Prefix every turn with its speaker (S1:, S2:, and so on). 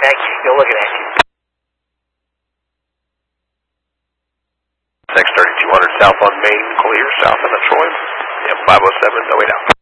S1: Thank you. Still looking at you.
S2: Next 3200 south on Main, clear, south on the Troy. Yep, 507, no way down.